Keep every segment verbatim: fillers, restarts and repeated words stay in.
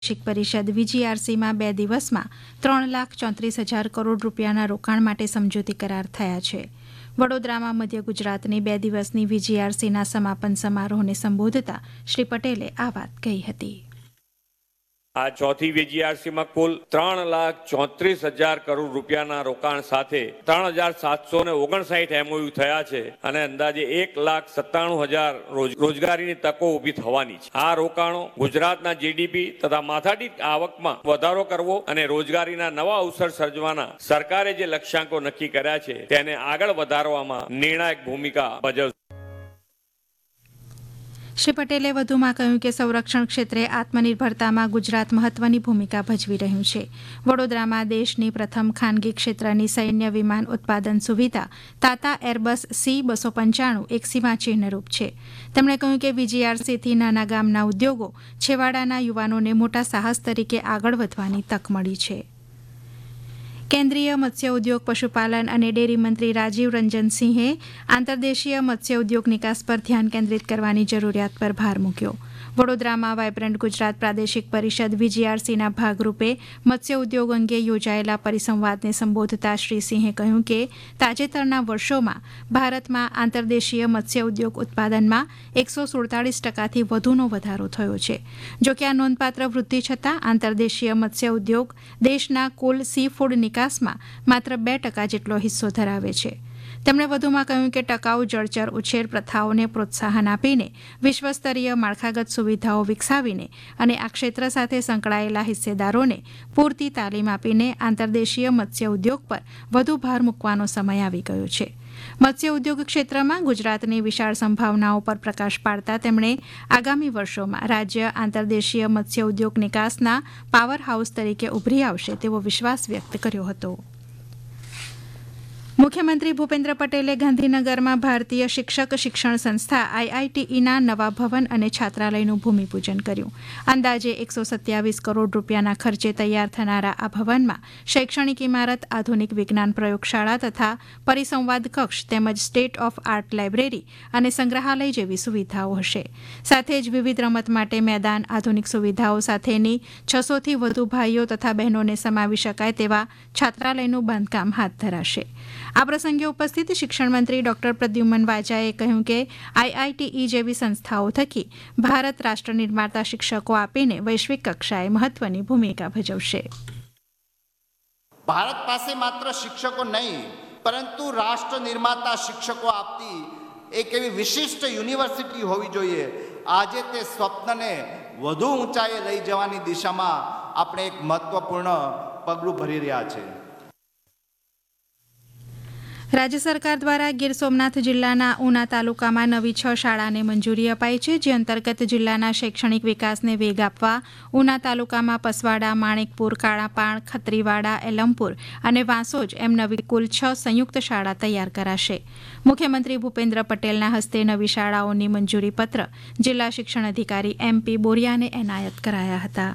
પ્રાદેશિક પરિષદ વીજીઆરસીમાં બે દિવસમાં ત્રણ લાખ ચોત્રીસ હજાર કરોડ રૂપિયાના રોકાણ માટે સમજૂતી કરાર થયા છે. વડોદરામાં મધ્ય ગુજરાતની બે દિવસની વીજીઆરસીના સમાપન સમારોહને સંબોધતા શ્રી પટેલે આ વાત કહી હતી. આ ચોથી વીજીઆરસીમાં કુલ ત્રણ લાખ ચોત્રીસ હજાર કરોડ રૂપિયાના રોકાણ સાથે ત્રણ હજાર સાતસો ને ઓગણસાઠ એમઓયુ થયા છે અને અંદાજે એક લાખ સત્તાણું હજાર રોજગારીની તકો ઊભી થવાની છે. આ રોકાણો ગુજરાતના જીડીપી તથા માથાદીઠ આવકમાં વધારો કરવો અને રોજગારીના નવા અવસર સર્જવાના સરકારે જે લક્ષ્યાંકો નક્કી કર્યા છે તેને આગળ વધારવામાં નિર્ણાયક ભૂમિકા ભજવશે. શ્રી પટેલે વધુમાં કહ્યું કે સંરક્ષણ ક્ષેત્રે આત્મનિર્ભરતામાં ગુજરાત મહત્વની ભૂમિકા ભજવી રહ્યું છે. વડોદરામાં દેશની પ્રથમ ખાનગી ક્ષેત્રની સૈન્ય વિમાન ઉત્પાદન સુવિધા તાતા એરબસ સી બસો પંચાણું એક સીમાચિહ્નરૂપ છે. તેમણે કહ્યું કે વીજીઆરસીથી નાના ગામના ઉદ્યોગો છેવાડાના યુવાનોને મોટા સાહસ તરીકે આગળ વધવાની તક મળી છે. કેન્દ્રીય મત્સ્ય ઉદ્યોગ પશુપાલન અને ડેરી મંત્રી રાજીવ રંજન સિંહે આંતરદેશીય મત્સ્ય ઉદ્યોગ નિકાસ પર ધ્યાન કેન્દ્રિત કરવાની જરૂરિયાત પર ભાર મૂક્યો. વડોદરામાં વાયબ્રન્ટ ગુજરાત પ્રાદેશિક પરિષદ વીજીઆરસીના ભાગરૂપે મત્સ્ય ઉદ્યોગ અંગે યોજાયેલા પરિસંવાદને સંબોધતા શ્રી સિંહે કહ્યું કે તાજેતરના વર્ષોમાં ભારતમાં આંતરદેશીય મત્સ્ય ઉદ્યોગ ઉત્પાદનમાં એકસો સુડતાલીસ ટકાથી વધુનો વધારો થયો છે. જોકે આ નોંધપાત્ર વૃદ્ધિ છતાં આંતરદેશીય મત્સ્ય ઉદ્યોગ દેશના કુલ સી ફૂડ નિકાસમાં માત્ર બે ટકા જેટલો હિસ્સો ધરાવે છે. તેમણે વધુમાં કહ્યું કે ટકાઉ જળચર ઉછેર પ્રથાઓને પ્રોત્સાહન આપીને વિશ્વસ્તરીય માળખાગત સુવિધાઓ વિકસાવીને અને આ ક્ષેત્ર સાથે સંકળાયેલા હિસ્સેદારોને પૂરતી તાલીમ આપીને આંતરદેશીય મત્સ્ય ઉદ્યોગ પર વધુ ભાર મૂકવાનો સમય આવી ગયો છે. મત્સ્ય ઉદ્યોગ ક્ષેત્રમાં ગુજરાતની વિશાળ સંભાવનાઓ પર પ્રકાશ પાડતા તેમણે આગામી વર્ષોમાં રાજ્ય આંતરદેશીય મત્સ્ય ઉદ્યોગ નિકાસના પાવર હાઉસ તરીકે ઉભરી આવશે તેવો વિશ્વાસ વ્યક્ત કર્યો હતો. મુખ્યમંત્રી ભૂપેન્દ્ર પટેલે ગાંધીનગરમાં ભારતીય શિક્ષક શિક્ષણ સંસ્થા આઈઆઈટીઈના નવા ભવન અને છાત્રાલયનું ભૂમિપૂજન કર્યું. અંદાજે એકસો સત્યાવીસ કરોડ રૂપિયાના ખર્ચે તૈયાર થનારા આ ભવનમાં શૈક્ષણિક ઇમારત, આધુનિક વિજ્ઞાન પ્રયોગશાળા તથા પરિસંવાદ કક્ષ તેમજ સ્ટેટ ઓફ આર્ટ લાઇબ્રેરી અને સંગ્રહાલય જેવી સુવિધાઓ હશે. સાથે જ વિવિધ રમત માટે મેદાન, આધુનિક સુવિધાઓ સાથેની છસોથી વધુ ભાઈઓ તથા બહેનોને સમાવી શકાય તેવા છાત્રાલયનું બાંધકામ હાથ ધરાશે. આ પ્રસંગે ઉપસ્થિત શિક્ષણ મંત્રી ડોક્ટર પ્રદ્યુમન વાજાએ કહ્યું કે આઈઆઈટીઈ જેવી સંસ્થાઓ થકી ભારત રાષ્ટ્ર નિર્માતા શિક્ષકો આપીને વૈશ્વિક કક્ષાએ મહત્વની ભૂમિકા ભજવશે. ભારત પાસે માત્ર શિક્ષકો નહીં પરંતુ રાષ્ટ્ર નિર્માતા શિક્ષકો આપતી એક એવી વિશિષ્ટ યુનિવર્સિટી હોવી જોઈએ. આજે તે સ્વપ્નને વધુ ઊંચાઈએ લઈ જવાની દિશામાં આપણે એક મહત્વપૂર્ણ પગલું ભરી રહ્યા છે. રાજ્ય સરકાર દ્વારા ગીર સોમનાથ જિલ્લાના ઉના તાલુકામાં નવી છ શાળાને મંજૂરી અપાઈ છે, જે અંતર્ગત જિલ્લાના શૈક્ષણિક વિકાસને વેગ આપવા ઉના તાલુકામાં પસવાડા, માણેકપુર, કાળાપાણ, ખત્રીવાડા, એલમપુર અને વાંસોજ એમ નવી કુલ છ સંયુક્ત શાળા તૈયાર કરાશે. મુખ્યમંત્રી ભૂપેન્દ્ર પટેલના હસ્તે નવી શાળાઓની મંજૂરી પત્ર જિલ્લા શિક્ષણ અધિકારી એમ પી બોરિયાને એનાયત કરાયા હતા.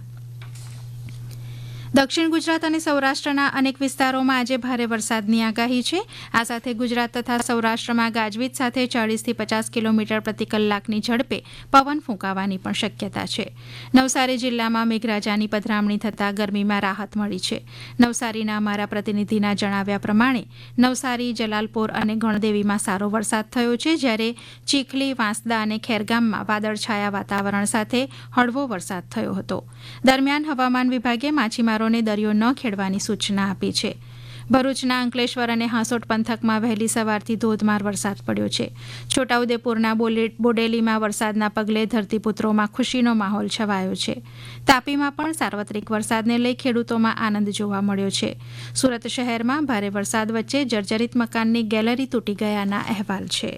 દક્ષિણ ગુજરાત અને સૌરાષ્ટ્રના અનેક વિસ્તારોમાં આજે ભારે વરસાદની આગાહી છે. આ સાથે ગુજરાત તથા સૌરાષ્ટ્રમાં ગાજવીજ સાથે ચાળીસથી પચાસ કિલોમીટર પ્રતિ કલાકની ઝડપે પવન ફૂંકાવાની પણ શક્યતા છે. નવસારી જિલ્લામાં મેઘરાજાની પધરામણી થતાં ગરમીમાં રાહત મળી છે. નવસારીના અમારા પ્રતિનિધિના જણાવ્યા પ્રમાણે નવસારી, જલાલપોર અને ગણદેવીમાં સારો વરસાદ થયો છે, જ્યારે ચીખલી, વાંસદા અને ખેરગામમાં વાદળછાયા વાતાવરણ સાથે હળવો વરસાદ થયો હતો. દરમિયાન હવામાન વિભાગે માછીમારો દરિયો ન ખેડવાની સૂચના આપી છે. ભરૂચના અંકલેશ્વર અને હાંસોટ પંથકમાં વહેલી સવારથી ધોધમાર વરસાદ પડ્યો છે. છોટાઉદેપુરના બોડેલીમાં વરસાદના પગલે ધરતીપુત્રોમાં ખુશીનો માહોલ છવાયો છે. તાપીમાં પણ સાર્વત્રિક વરસાદને લઈ ખેડૂતોમાં આનંદ જોવા મળ્યો છે. સુરત શહેરમાં ભારે વરસાદ વચ્ચે જર્જરિત મકાનની ગેલેરી તૂટી ગયાના અહેવાલ છે.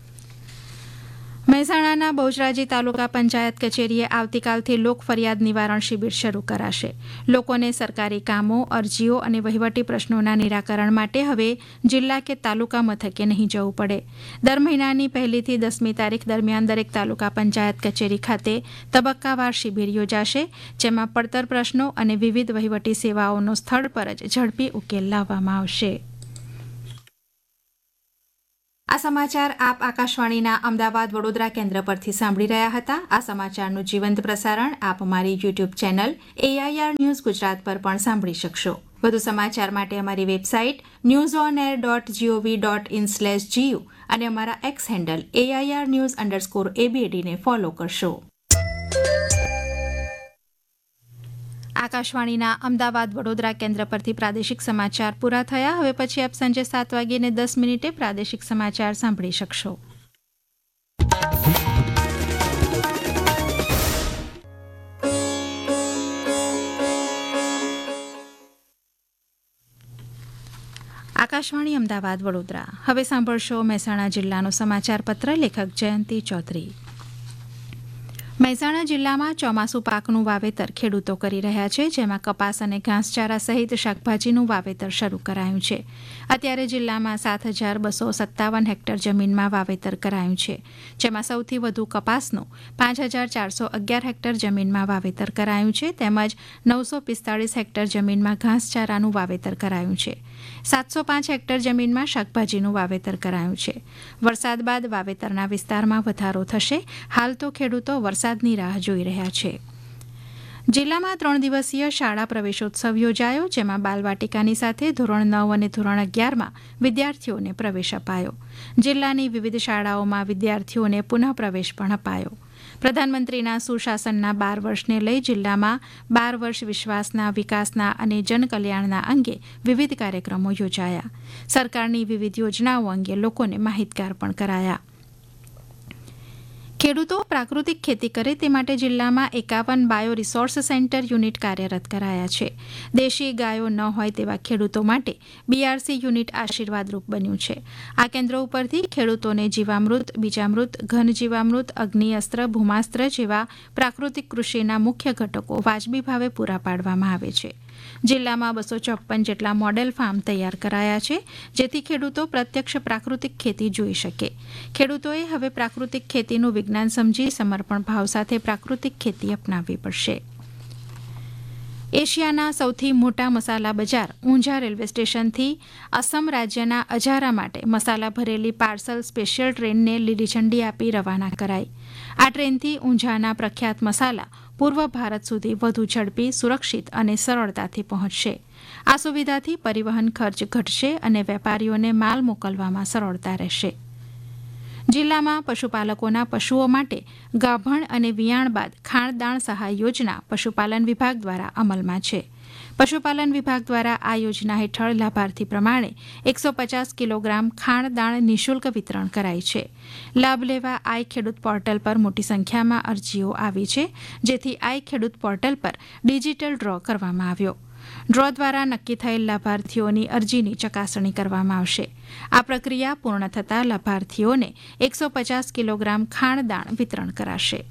મહેસાણાના બહુચરાજી તાલુકા પંચાયત કચેરીએ આવતીકાલથી લોક ફરિયાદ નિવારણ શિબિર શરૂ કરાશે. લોકોને સરકારી કામો, અરજીઓ અને વહીવટી પ્રશ્નોના નિરાકરણ માટે હવે જિલ્લા કે તાલુકા મથકે નહીં જવું પડે. દર મહિનાની પહેલીથી દસમી તારીખ દરમિયાન દરેક તાલુકા પંચાયત કચેરી ખાતે તબક્કાવાર શિબિર યોજાશે, જેમાં પડતર પ્રશ્નો અને વિવિધ વહીવટી સેવાઓનો સ્થળ પર જ ઝડપી ઉકેલ લાવવામાં આવશે. આ સમાચાર આપ આકાશવાણીના અમદાવાદ વડોદરા કેન્દ્ર પરથી સાંભળી રહ્યા હતા. આ સમાચારનું જીવંત પ્રસારણ આપ અમારી YouTube channel AIR news Gujarat પર પણ સાંભળી શકશો. વધુ સમાચાર માટે અમારી website news on air dot GOV dot in slash GU અને અમારા x handle AIR news underscore એબીએડીને follow કરશો. આકાશવાણીના અમદાવાદ વડોદરા કેન્દ્ર પરથી પ્રાદેશિક સમાચાર પૂરા થયા. હવે પછી આપ સાંજે સાત વાગ્યે દસ મિનિટે પ્રાદેશિક સમાચાર સાંભળી શકશો. આકાશવાણી અમદાવાદ વડોદરા. હવે સાંભળશો મહેસાણા જિલ્લાનો સમાચાર પત્ર. લેખક જયંતિ ચૌધરી. મહેસાણા જિલ્લામાં ચોમાસુ પાકનું વાવેતર ખેડૂતો કરી રહ્યા છે, જેમાં કપાસ અને ઘાસચારા સહિત શાકભાજીનું વાવેતર શરૂ કરાયું છે. અત્યારે જિલ્લામાં સાત હજાર બસો સત્તાવન હેક્ટર જમીનમાં વાવેતર કરાયું છે, જેમાં સૌથી વધુ કપાસનું પાંચ હજાર ચારસો અગિયાર હેક્ટર જમીનમાં વાવેતર કરાયું છે, તેમજ નવસો પિસ્તાળીસ હેક્ટર જમીનમાં ઘાસચારાનું વાવેતર કરાયું છે. સાતસો પાંચ હેક્ટર જમીનમાં શાકભાજીનું વાવેતર કરાયું છે. વરસાદ બાદ વાવેતરના વિસ્તારમાં વધારો થશે. હાલ તો ખેડૂતો વરસાદની રાહ જોઈ રહ્યા છે. જિલ્લામાં ત્રણ દિવસીય શાળા પ્રવેશોત્સવ યોજાયો, જેમાં બાલવાટિકાની સાથે ધોરણ નવ અને ધોરણ અગિયારમાં વિદ્યાર્થીઓને પ્રવેશ અપાયો. જિલ્લાની વિવિધ શાળાઓમાં વિદ્યાર્થીઓને પુનઃ પ્રવેશ પણ અપાયો. પ્રધાનમંત્રીના સુશાસનના બાર વર્ષને લઈ જિલ્લામાં બાર વર્ષ વિશ્વાસના, વિકાસના અને જનકલ્યાણના અંગે વિવિધ કાર્યક્રમો યોજાયા. સરકારની વિવિધ યોજનાઓ અંગે લોકોને માહિતગાર પણ કરાયા. ખેડૂતો પ્રાકૃતિક ખેતી કરે તે માટે જિલ્લામાં એકાવન બાયો રિસોર્સ સેન્ટર યુનિટ કાર્યરત કરાયા છે. દેશી ગાયો ન હોય તેવા ખેડૂતો માટે બીઆરસી યુનિટ આશીર્વાદરૂપ બન્યું છે. આ કેન્દ્રો ઉપરથી ખેડૂતોને જીવામૃત, બીજામૃત, ઘન જીવામૃત, અગ્નિઅસ્ત્ર, ભૂમાસ્ત્ર જેવા પ્રાકૃતિક કૃષિના મુખ્ય ઘટકો વાજબી ભાવે પૂરા પાડવામાં આવે છે. જિલ્લામાં બસો ચોપન જેટલા મોડેલ ફાર્મ તૈયાર કરાયા છે, જેથી ખેડૂતો પ્રત્યક્ષ પ્રાકૃતિક ખેતી જોઈ શકે. ખેડૂતોએ હવે પ્રાકૃતિક ખેતીનું વિજ્ઞાન સમજી સમર્પણ ભાવ સાથે પ્રાકૃતિક ખેતી અપનાવવી પડશે. એશિયાના સૌથી મોટા મસાલા બજાર ઊંઝા રેલવે સ્ટેશનથી અસમ રાજ્યના અજારા માટે મસાલા ભરેલી પાર્સલ સ્પેશિયલ ટ્રેનને લીલી ઝંડી આપી રવાના કરાઈ. આ ટ્રેનથી ઊંઝાના પ્રખ્યાત મસાલા પૂર્વ ભારત સુધી વધુ ઝડપી, સુરક્ષિત અને સરળતાથી પહોંચશે. આ સુવિધાથી પરિવહન ખર્ચ ઘટશે અને વેપારીઓને માલ મોકલવામાં સરળતા રહેશે. જિલ્લામાં પશુપાલકોના પશુઓ માટે ગાભણ અને વિયાણ બાદ ખાણદાણ સહાય યોજના પશુપાલન વિભાગ દ્વારા અમલમાં છે. પશુપાલન વિભાગ દ્વારા આ યોજના હેઠળ લાભાર્થી પ્રમાણે એકસો પચાસ કિલોગ્રામ ખાણદાણ નિઃશુલ્ક વિતરણ કરાય છે. લાભ લેવા આઈ ખેડૂત પોર્ટલ પર મોટી સંખ્યામાં અરજીઓ આવી છે, જેથી આઈ ખેડૂત પોર્ટલ પર ડિજિટલ ડ્રો કરવામાં આવ્યો. ડ્રો દ્વારા નક્કી થયેલ લાભાર્થીઓની અરજીની ચકાસણી કરવામાં આવશે. આ પ્રક્રિયા પૂર્ણ થતાં લાભાર્થીઓને એકસો પચાસ કિલોગ્રામ ખાણદાણ વિતરણ કરાશે.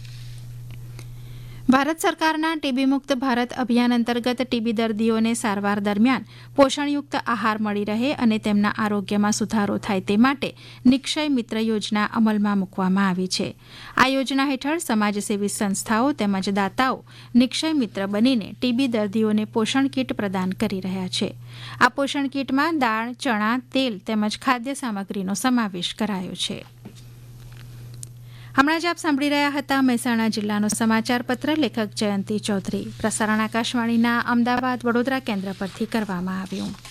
ભારત સરકારના ટીબી મુક્ત ભારત અભિયાન અંતર્ગત ટીબી દર્દીઓને સારવાર દરમિયાન પોષણયુક્ત આહાર મળી રહે અને તેમના આરોગ્યમાં સુધારો થાય તે માટે નિક્ષય મિત્ર યોજના અમલમાં મૂકવામાં આવી છે. આ યોજના હેઠળ સમાજસેવી સંસ્થાઓ તેમજ દાતાઓ નિક્ષય મિત્ર બનીને ટીબી દર્દીઓને પોષણ કીટ પ્રદાન કરી રહ્યા છે. આ પોષણ કીટમાં દાળ, ચણા, તેલ તેમજ ખાદ્ય સામગ્રીનો સમાવેશ કરાયો છે. હમણાં જ આપ સાંભળી રહ્યા હતા મહેસાણા જિલ્લાનો સમાચાર પત્ર. લેખક જયંતિ ચૌધરી. પ્રસારણ આકાશવાણીના અમદાવાદ વડોદરા કેન્દ્ર પરથી કરવામાં આવ્યું.